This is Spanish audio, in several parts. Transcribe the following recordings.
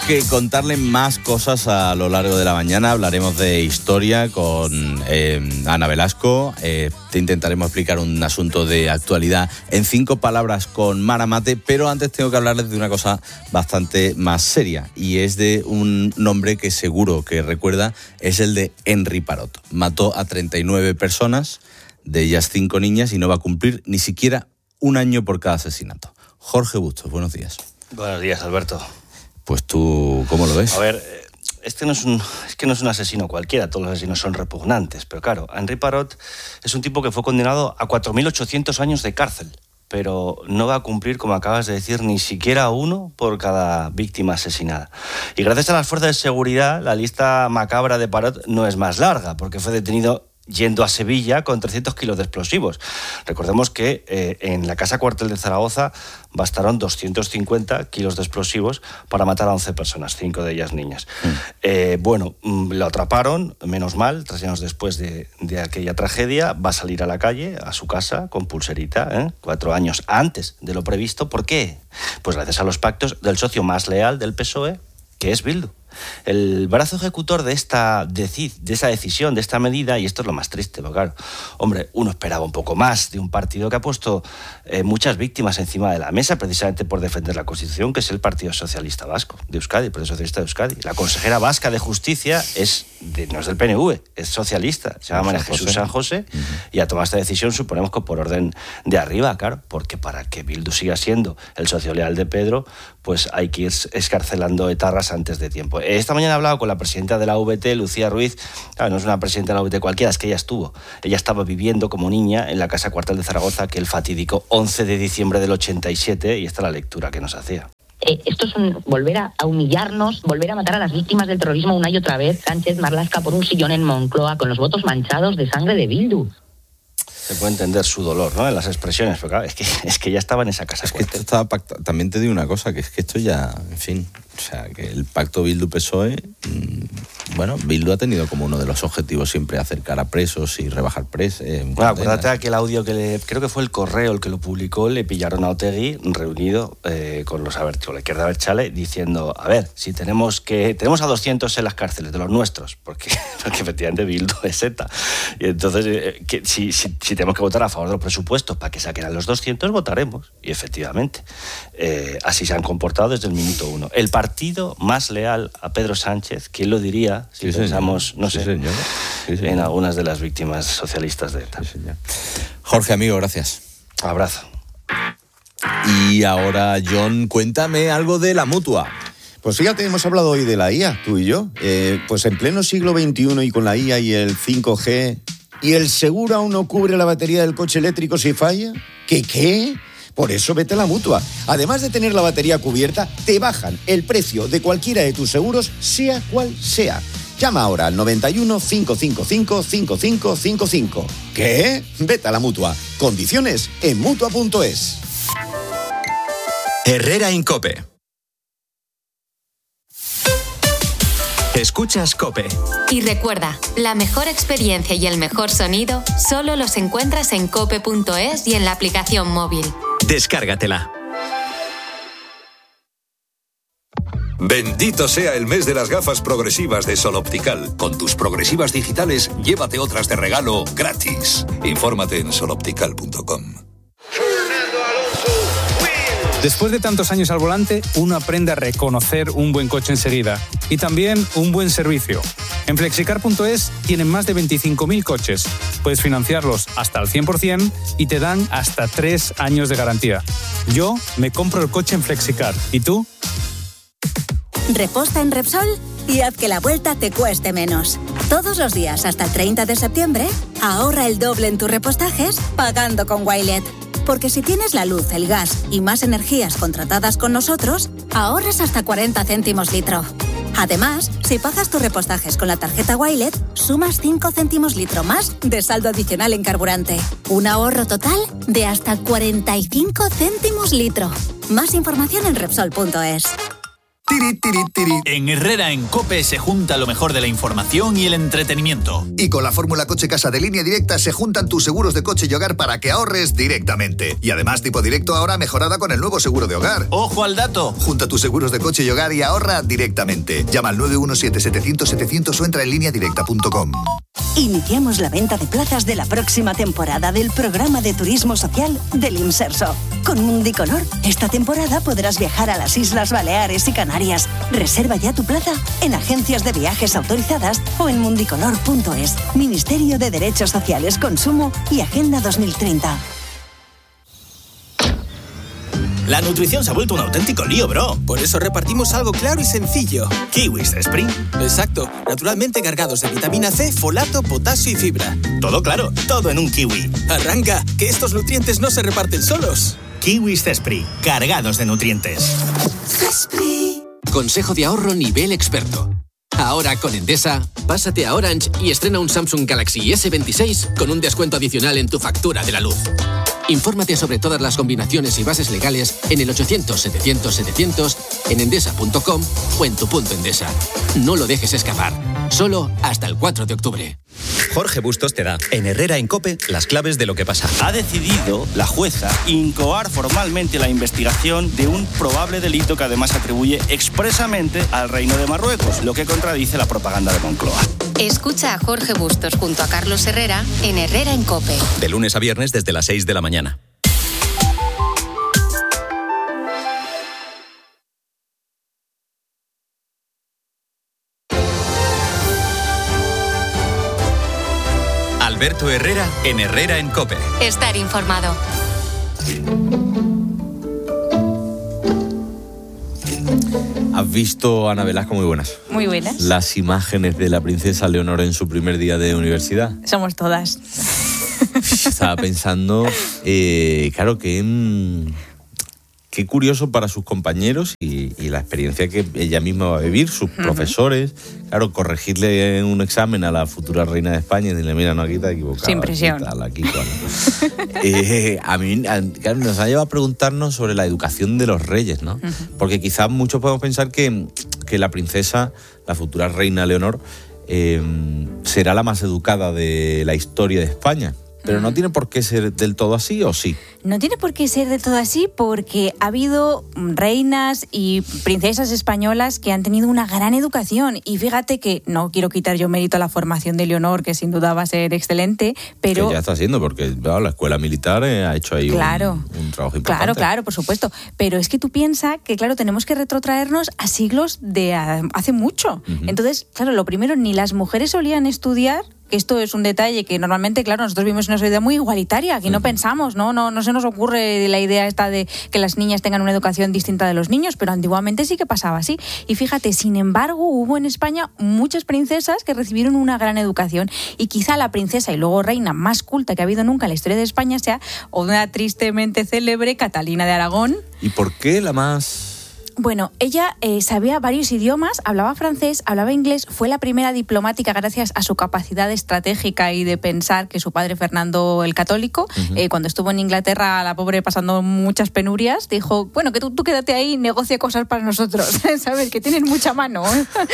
que contarle más cosas a lo largo de la mañana. Hablaremos de historia con Ana Velasco. Te intentaremos explicar un asunto de actualidad en 5 palabras con Mara Mate, pero antes tengo que hablarles de una cosa bastante más seria, y es de un nombre que seguro que recuerda, es el de Henry Parot. Mató a 39 personas, de ellas 5 niñas, y no va a cumplir ni siquiera un año por cada asesinato. Jorge Bustos, buenos días. Buenos días, Alberto. Pues tú, ¿cómo lo ves? A ver, este no es un asesino cualquiera, todos los asesinos son repugnantes, pero claro, Henry Parot es un tipo que fue condenado a 4.800 años de cárcel, pero no va a cumplir, como acabas de decir, ni siquiera uno por cada víctima asesinada. Y gracias a las fuerzas de seguridad, la lista macabra de Parot no es más larga, porque fue detenido yendo a Sevilla con 300 kilos de explosivos. Recordemos que en la casa cuartel de Zaragoza bastaron 250 kilos de explosivos para matar a 11 personas, 5 de ellas niñas. Lo atraparon, menos mal, 3 años después de aquella tragedia. Va a salir a la calle, a su casa, con pulserita, 4 años antes de lo previsto. ¿Por qué? Pues gracias a los pactos del socio más leal del PSOE, que es Bildu. El brazo ejecutor de esa decisión, de esta medida, y esto es lo más triste, porque claro, hombre, uno esperaba un poco más de un partido que ha puesto muchas víctimas encima de la mesa precisamente por defender la Constitución, que es el Partido Socialista Vasco de Euskadi, el Partido Socialista de Euskadi. La consejera vasca de Justicia no es del PNV, es socialista, se llama María Jesús San José, y ha tomado esta decisión, suponemos que por orden de arriba, claro, porque para que Bildu siga siendo el socio leal de Pedro, pues hay que ir escarcelando etarras antes de tiempo. Esta mañana he hablado con la presidenta de la VT, Lucía Ruiz. Claro, no es una presidenta de la VT cualquiera, es que ella estaba viviendo como niña en la casa cuartel de Zaragoza aquel fatídico 11 de diciembre del 87, y esta es la lectura que nos hacía. Esto es volver a humillarnos, volver a matar a las víctimas del terrorismo una y otra vez. Sánchez Marlaska por un sillón en Moncloa con los votos manchados de sangre de Bildu. Se puede entender su dolor, ¿no?, en las expresiones, pero claro, es que ya estaba en esa casa. Es que esto estaba pactado. También te digo una cosa, que es que esto ya, en fin, o sea, que el pacto Bildu-PSOE, Bildu ha tenido como uno de los objetivos siempre acercar a presos y rebajar presos. Acuérdate de aquel audio creo que fue El Correo el que lo publicó, le pillaron a Otegi reunido con la izquierda Abertzale diciendo, a ver, si tenemos a 200 en las cárceles, de los nuestros, porque efectivamente Bildu es ETA. Y entonces, si tenemos que votar a favor de los presupuestos para que saquen a los 200, votaremos. Y efectivamente, así se han comportado desde el minuto 1. El partido más leal a Pedro Sánchez, ¿quién lo diría? Si pensamos, en algunas de las víctimas socialistas de ETA. Sí, Jorge, amigo, gracias. Abrazo. Y ahora, John, cuéntame algo de la Mutua. Pues fíjate, hemos hablado hoy de la IA, tú y yo. Pues en pleno siglo XXI y con la IA y el 5G... ¿Y el seguro aún no cubre la batería del coche eléctrico si falla? ¿Qué? Por eso vete a la Mutua. Además de tener la batería cubierta, te bajan el precio de cualquiera de tus seguros, sea cual sea. Llama ahora al 91 555 5555. ¿Qué? Vete a la Mutua. Condiciones en Mutua.es. Herrera Incope. Escuchas COPE. Y recuerda, la mejor experiencia y el mejor sonido solo los encuentras en cope.es y en la aplicación móvil. Descárgatela. Bendito sea el mes de las gafas progresivas de Sol Optical. Con tus progresivas digitales, llévate otras de regalo gratis. Infórmate en soloptical.com. Después de tantos años al volante, uno aprende a reconocer un buen coche enseguida y también un buen servicio. En Flexicar.es tienen más de 25.000 coches. Puedes financiarlos hasta el 100% y te dan hasta 3 años de garantía. Yo me compro el coche en Flexicar. ¿Y tú? Reposta en Repsol y haz que la vuelta te cueste menos. Todos los días hasta el 30 de septiembre, ahorra el doble en tus repostajes pagando con Wilet. Porque si tienes la luz, el gas y más energías contratadas con nosotros, ahorras hasta 40 céntimos litro. Además, si pagas tus repostajes con la tarjeta Wilet, sumas 5 céntimos litro más de saldo adicional en carburante. Un ahorro total de hasta 45 céntimos litro. Más información en Repsol.es. Tiri, tiri, tiri. En Herrera en COPE se junta lo mejor de la información y el entretenimiento. Y con la fórmula Coche Casa de Línea Directa se juntan tus seguros de coche y hogar para que ahorres directamente. Y además tipo directo ahora mejorada con el nuevo seguro de hogar. ¡Ojo al dato! Junta tus seguros de coche y hogar y ahorra directamente. Llama al 917-700-700 o entra en lineadirecta.com. Iniciamos la venta de plazas de la próxima temporada del programa de turismo social del Imserso. Con Mundicolor, esta temporada podrás viajar a las Islas Baleares y Canarias. Reserva ya tu plaza en agencias de viajes autorizadas o en mundicolor.es. Ministerio de Derechos Sociales, Consumo y Agenda 2030. La nutrición se ha vuelto un auténtico lío, bro. Por eso repartimos algo claro y sencillo. Kiwis Spring. Exacto. Naturalmente cargados de vitamina C, folato, potasio y fibra. Todo claro, todo en un kiwi. Arranca, que estos nutrientes no se reparten solos. Kiwis Spring. Cargados de nutrientes. Consejo de ahorro nivel experto. Ahora con Endesa, pásate a Orange y estrena un Samsung Galaxy S26 con un descuento adicional en tu factura de la luz. Infórmate sobre todas las combinaciones y bases legales en el 800-700-700, en endesa.com o en tu punto Endesa. No lo dejes escapar. Solo hasta el 4 de octubre. Jorge Bustos te da, en Herrera en COPE, las claves de lo que pasa. Ha decidido la jueza incoar formalmente la investigación de un probable delito que además atribuye expresamente al Reino de Marruecos, lo que contradice la propaganda de Moncloa. Escucha a Jorge Bustos junto a Carlos Herrera en Herrera en COPE. De lunes a viernes desde las 6 de la mañana. Alberto Herrera en Herrera en COPE. Estar informado. ¿Has visto, Ana Velasco? Muy buenas. Muy buenas. Las imágenes de la princesa Leonor en su primer día de universidad. Somos todas. Estaba pensando, claro, que qué curioso para sus compañeros y la experiencia que ella misma va a vivir, sus profesores. Claro, corregirle un examen a la futura reina de España y decirle, mira, no, aquí está equivocado. Sin presión. A mí, claro, nos ha llevado a preguntarnos sobre la educación de los reyes, ¿no? Porque quizás muchos podemos pensar que la princesa, la futura reina Leonor, será la más educada de la historia de España. Pero no tiene por qué ser del todo así, ¿o sí? No tiene por qué ser del todo así porque ha habido reinas y princesas españolas que han tenido una gran educación. Y fíjate que no quiero quitar yo mérito a la formación de Leonor, que sin duda va a ser excelente, pero... Que ya está haciendo, porque la escuela militar ha hecho ahí un trabajo importante. Claro, por supuesto. Pero es que tú piensas que, claro, tenemos que retrotraernos a siglos de hace mucho. Entonces, claro, lo primero, ni las mujeres solían estudiar. Esto es un detalle que normalmente, claro, nosotros vivimos una sociedad muy igualitaria, aquí no pensamos, no se nos ocurre la idea esta de que las niñas tengan una educación distinta de los niños, pero antiguamente sí que pasaba así. Y fíjate, sin embargo, hubo en España muchas princesas que recibieron una gran educación y quizá la princesa y luego reina más culta que ha habido nunca en la historia de España sea una tristemente célebre Catalina de Aragón. ¿Y por qué la más...? Bueno, ella sabía varios idiomas, hablaba francés, hablaba inglés, fue la primera diplomática gracias a su capacidad estratégica y de pensar que su padre Fernando el Católico, cuando estuvo en Inglaterra, la pobre pasando muchas penurias, dijo, bueno, que tú quédate ahí y negocia cosas para nosotros, ¿sabes? Que tienen mucha mano.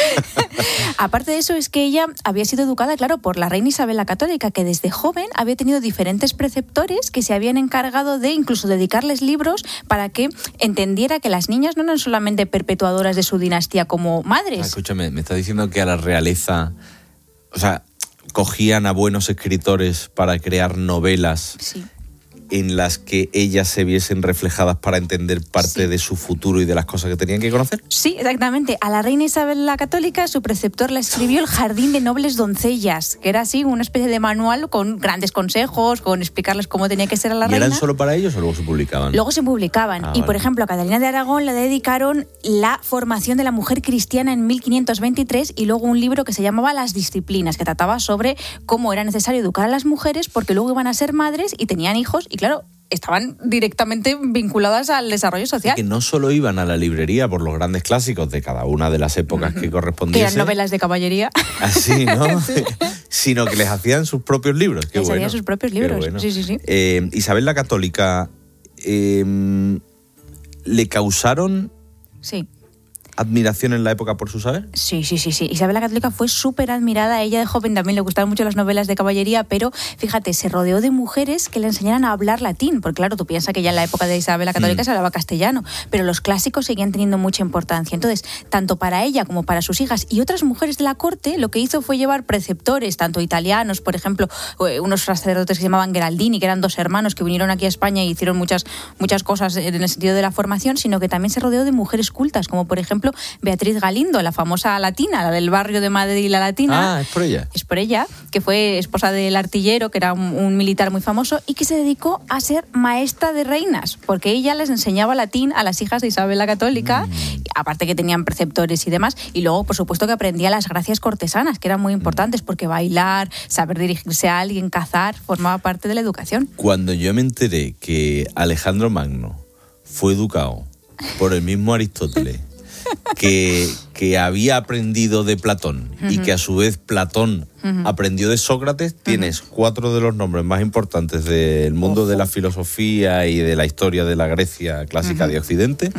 Aparte de eso, es que ella había sido educada, claro, por la reina Isabel la Católica, que desde joven había tenido diferentes preceptores que se habían encargado de incluso dedicarles libros para que entendiera que las niñas no eran solamente perpetuadoras de su dinastía como madres. Escúchame, me estás diciendo que a la realeza, o sea, cogían a buenos escritores para crear novelas en las que ellas se viesen reflejadas para entender parte de su futuro y de las cosas que tenían que conocer. Sí, exactamente. A la reina Isabel la Católica, su preceptor le escribió El Jardín de Nobles Doncellas, que era así una especie de manual con grandes consejos, con explicarles cómo tenía que ser a la reina. ¿Y eran solo para ellos o luego se publicaban? Luego se publicaban. Y, por ejemplo, a Catalina de Aragón le dedicaron la formación de la mujer cristiana en 1523 y luego un libro que se llamaba Las Disciplinas, que trataba sobre cómo era necesario educar a las mujeres porque luego iban a ser madres y tenían hijos y, claro, estaban directamente vinculadas al desarrollo social. Que no solo iban a la librería por los grandes clásicos de cada una de las épocas que correspondiesen. Que eran novelas de caballería. Así, ¿no? Sí. Sino que les hacían sus propios libros. Qué les bueno. hacían sus propios libros. Bueno. Sí. Isabel la Católica le causaron... Sí. admiración en la época por su saber? Sí. Isabel la Católica fue súper admirada. A ella de joven también le gustaban mucho las novelas de caballería, pero fíjate, se rodeó de mujeres que le enseñaran a hablar latín, porque claro, tú piensas que ya en la época de Isabel la Católica se hablaba castellano, pero los clásicos seguían teniendo mucha importancia. Entonces, tanto para ella como para sus hijas y otras mujeres de la corte, lo que hizo fue llevar preceptores, tanto italianos, por ejemplo, unos sacerdotes que se llamaban Gheraldini, que eran 2 hermanos que vinieron aquí a España y hicieron muchas cosas en el sentido de la formación, sino que también se rodeó de mujeres cultas, como por ejemplo Beatriz Galindo, la famosa latina, la del barrio de Madrid, la latina. Es por ella. Es por ella, que fue esposa del artillero, que era un militar muy famoso, y que se dedicó a ser maestra de reinas, porque ella les enseñaba latín a las hijas de Isabel la Católica, aparte que tenían preceptores y demás, y luego, por supuesto, que aprendía las gracias cortesanas, que eran muy importantes, porque bailar, saber dirigirse a alguien, cazar, formaba parte de la educación. Cuando yo me enteré que Alejandro Magno fue educado por el mismo Aristóteles, que había aprendido de Platón y que a su vez Platón aprendió de Sócrates, tienes 4 de los nombres más importantes del mundo de la filosofía y de la historia de la Grecia clásica de Occidente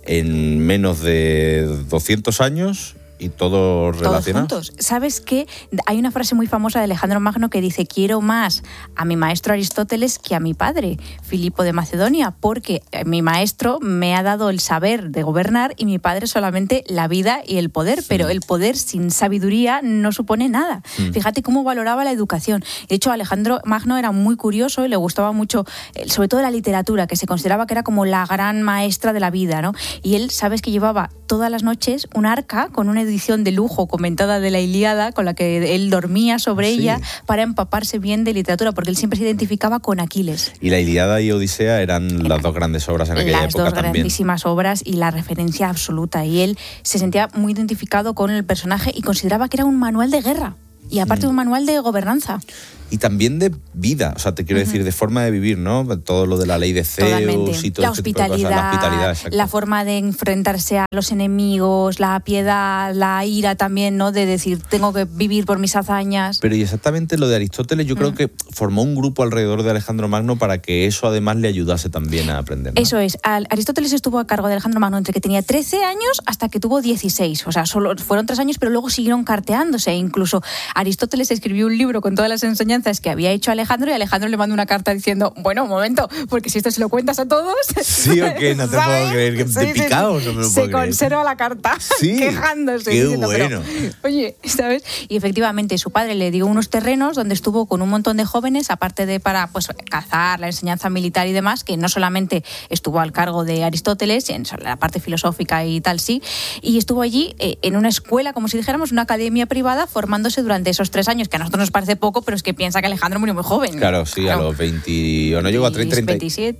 en menos de 200 años. Y todos relacionados. Todos juntos. ¿Sabes qué? Hay una frase muy famosa de Alejandro Magno que dice: quiero más a mi maestro Aristóteles que a mi padre, Filipo de Macedonia, porque mi maestro me ha dado el saber de gobernar y mi padre solamente la vida y el poder, pero el poder sin sabiduría no supone nada. Fíjate cómo valoraba la educación. De hecho, Alejandro Magno era muy curioso y le gustaba mucho, sobre todo la literatura, que se consideraba que era como la gran maestra de la vida, ¿no? Y él, ¿sabes que llevaba todas las noches un arca con una edición de lujo comentada de la Ilíada, con la que él dormía sobre ella para empaparse bien de literatura, porque él siempre se identificaba con Aquiles. Y la Ilíada y Odisea eran las 2 grandes obras en aquella época también. Las 2 grandísimas obras y la referencia absoluta. Y él se sentía muy identificado con el personaje y consideraba que era un manual de guerra. Y aparte un manual de gobernanza. Y también de vida, o sea, te quiero decir, de forma de vivir, ¿no? Todo lo de la ley de Zeus y todo la hospitalidad, la hospitalidad, la forma de enfrentarse a los enemigos, la piedad, la ira también, ¿no? De decir, tengo que vivir por mis hazañas. Pero y exactamente lo de Aristóteles, yo creo que formó un grupo alrededor de Alejandro Magno para que eso además le ayudase también a aprender, ¿no? Eso es. Aristóteles estuvo a cargo de Alejandro Magno entre que tenía 13 años hasta que tuvo 16. O sea, solo fueron 3 años, pero luego siguieron carteándose. Incluso Aristóteles escribió un libro con todas las enseñanzas que había hecho Alejandro y Alejandro le mandó una carta diciendo, bueno, un momento, porque si esto se lo cuentas a todos... Sí, o que no te puedo creer, que de picado no me lo puedo creer. Se conserva la carta, quejándose. Qué diciendo, bueno. Pero, oye, ¿sabes? Y efectivamente su padre le dio unos terrenos donde estuvo con un montón de jóvenes, aparte de para cazar, la enseñanza militar y demás, que no solamente estuvo al cargo de Aristóteles, en la parte filosófica y tal, sí, y estuvo allí en una escuela, como si dijéramos, una academia privada, formándose durante esos 3 años, que a nosotros nos parece poco, pero es que piensa que Alejandro murió muy joven. Claro, sí, claro. A los 20... o no llegó a 30... 27,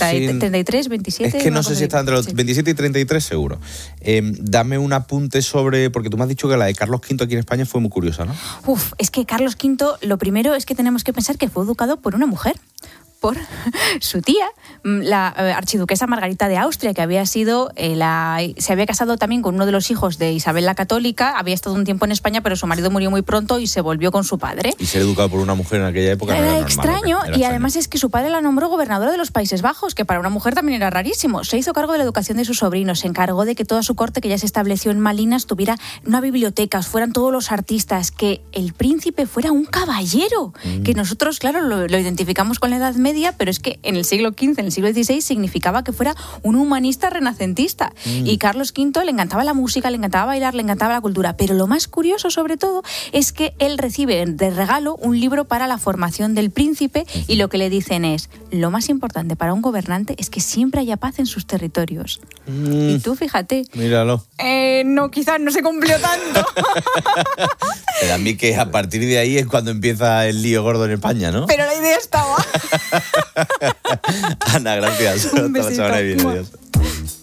33, 27... Es que no sé si está entre los 27 y 33 seguro. Dame un apunte sobre... Porque tú me has dicho que la de Carlos V aquí en España fue muy curiosa, ¿no? Es que Carlos V, lo primero es que tenemos que pensar que fue educado por una mujer. Por su tía, la archiduquesa Margarita de Austria, que había sido se había casado también con uno de los hijos de Isabel la Católica, había estado un tiempo en España, pero su marido murió muy pronto y se volvió con su padre. Y ser educado por una mujer en aquella época era normal, extraño, y además es que su padre la nombró gobernadora de los Países Bajos, que para una mujer también era rarísimo. Se hizo cargo de la educación de sus sobrinos, se encargó de que toda su corte, que ya se estableció en Malinas, tuviera una biblioteca, fueran todos los artistas, que el príncipe fuera un caballero, que nosotros, claro, lo identificamos con la Edad Media, pero es que en el siglo XV, en el siglo XVI, significaba que fuera un humanista renacentista. Y Carlos V le encantaba la música, le encantaba bailar, le encantaba la cultura. Pero lo más curioso, sobre todo, es que él recibe de regalo un libro para la formación del príncipe y lo que le dicen es, lo más importante para un gobernante es que siempre haya paz en sus territorios. Y tú, fíjate. Míralo. No, quizás no se cumplió tanto. Pero a mí que a partir de ahí es cuando empieza el lío gordo en España, ¿no? Pero la idea estaba. Ana, gracias. Un besito. Hasta la semana que viene. Adiós.